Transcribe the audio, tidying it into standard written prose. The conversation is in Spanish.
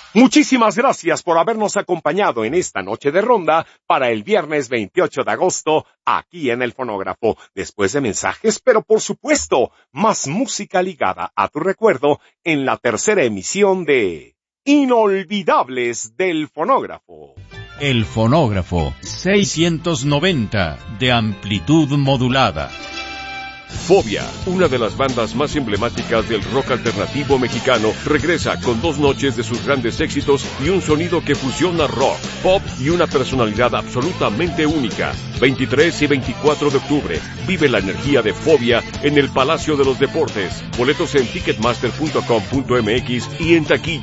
Muchísimas gracias por habernos acompañado en esta noche de ronda para el viernes 28 de agosto aquí en El Fonógrafo. Después de mensajes, pero por supuesto, más música ligada a tu recuerdo en la tercera emisión de Inolvidables del Fonógrafo. El Fonógrafo 690 de amplitud modulada. Fobia, una de las bandas más emblemáticas del rock alternativo mexicano, regresa con 2 noches de sus grandes éxitos y un sonido que fusiona rock, pop y una personalidad absolutamente única. 23 y 24 de octubre, vive la energía de Fobia en el Palacio de los Deportes. Boletos en ticketmaster.com.mx y en taquilla.